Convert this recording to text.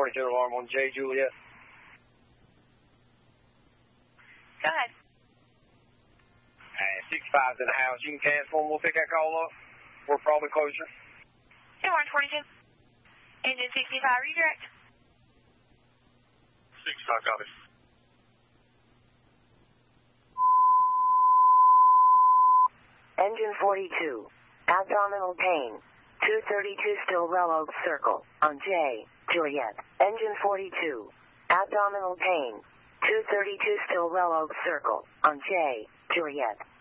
42 alarm on J. Juliet. Go ahead. 65's in the house. You can cancel and we'll pick that call up. We're probably closer. Orange 42. Engine 65, redirect. 65, copy. Engine 42. Abdominal pain. 232 Stillwell Oaks Circle on J. Juliet. Engine 42. Abdominal pain. 232 Stillwell Oaks Circle on J. Juliet.